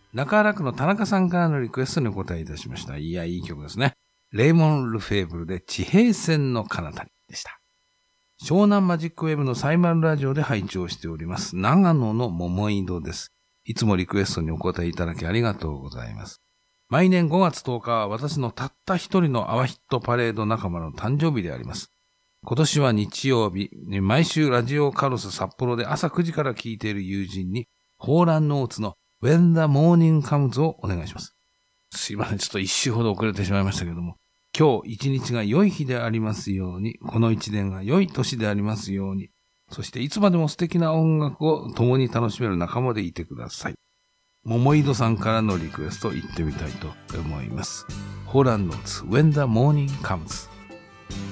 中原区の田中さんからのリクエストにお答えいたしました。いや、いい曲ですね。レイモン・ルフェーブルで地平線の彼方にでした。湘南マジックウェブのサイマルラジオで拝聴しております。長野の桃井戸です。いつもリクエストにお答えいただきありがとうございます。毎年5月10日は私のたった一人のアワヒットパレード仲間の誕生日であります。今年は日曜日、毎週ラジオカロス札幌で朝9時から聞いている友人に、ホーランノーツの When the Morning Comes をお願いします。すいません、ちょっと一周ほど遅れてしまいましたけども、今日一日が良い日でありますように、この一年が良い年でありますように、そしていつまでも素敵な音楽を共に楽しめる仲間でいてください。桃井戸さんからのリクエストを言ってみたいと思います。ホーランノーツ When the Morning Comes。